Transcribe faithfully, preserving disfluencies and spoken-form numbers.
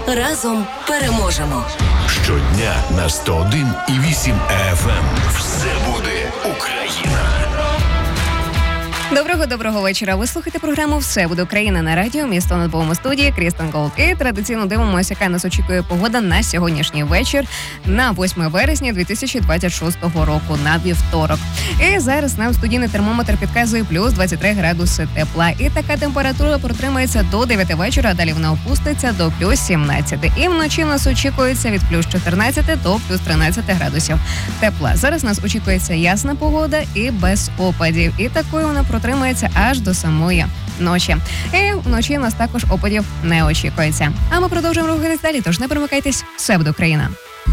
Разом переможемо. Щодня на сто один і вісім еф ем. Все буде Україна. Доброго-доброго вечора. Ви слухаєте програму «Все буде Україна» на радіо «Місто над Богом» у студії Крістен Голд. І традиційно дивимося, яка нас очікує погода на сьогоднішній вечір на восьме вересня дві тисячі двадцять шостого року, на вівторок. І зараз нам студійний термометр підказує плюс двадцять три градуси тепла. І така температура протримається до дев'яти вечора, а далі вона опуститься до плюс сімнадцяти. І вночі нас очікується від плюс чотирнадцяти до плюс тринадцяти градусів тепла. Зараз нас очікується ясна погода і без опадів. І такою вона протримається аж до самої ночі. І вночі нас також опадів не очікується. А ми продовжуємо рухатись далі, тож не перемикайтесь. Все буде Україна.